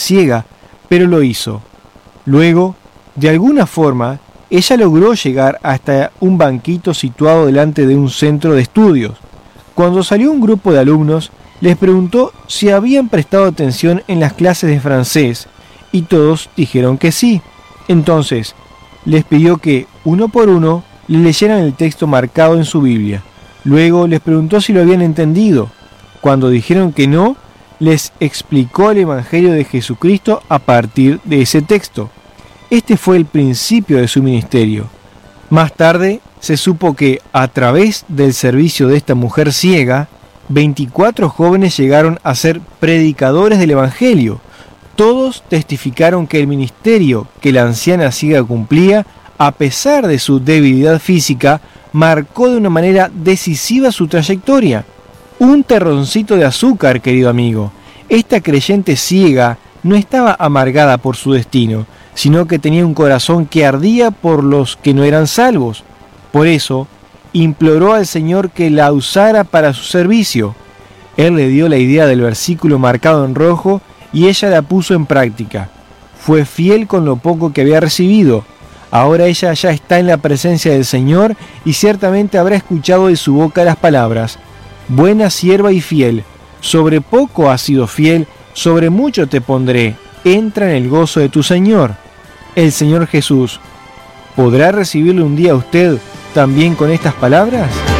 ciega, pero lo hizo. Luego, de alguna forma, ella logró llegar hasta un banquito situado delante de un centro de estudios. Cuando salió un grupo de alumnos, les preguntó si habían prestado atención en las clases de francés, y todos dijeron que sí. Entonces, les pidió que, uno por uno, le leyeran el texto marcado en su Biblia. Luego les preguntó si lo habían entendido. Cuando dijeron que no, les explicó el Evangelio de Jesucristo a partir de ese texto. Este fue el principio de su ministerio. Más tarde se supo que, a través del servicio de esta mujer ciega, 24 jóvenes llegaron a ser predicadores del Evangelio. Todos testificaron que el ministerio que la anciana ciega cumplía, a pesar de su debilidad física, marcó de una manera decisiva su trayectoria. Un terroncito de azúcar, querido amigo. Esta creyente ciega no estaba amargada por su destino, sino que tenía un corazón que ardía por los que no eran salvos. Por eso, imploró al Señor que la usara para su servicio. Él le dio la idea del versículo marcado en rojo y ella la puso en práctica. Fue fiel con lo poco que había recibido. Ahora ella ya está en la presencia del Señor y ciertamente habrá escuchado de su boca las palabras: buena sierva y fiel, sobre poco has sido fiel, sobre mucho te pondré, entra en el gozo de tu Señor. El Señor Jesús, ¿podrá recibirle un día a usted también con estas palabras?